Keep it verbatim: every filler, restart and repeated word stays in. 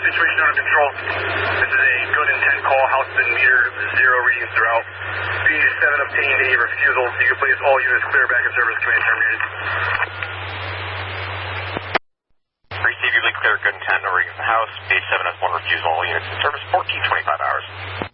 situation under control. This is a good intent call. House been metered, zero readings throughout. B seven obtained a refusal. You can please all units clear back in service. Command terminated. Receive, you clear, good intent, no readings in the house. B seven has one refusal. All units in service, fourteen twenty-five hours.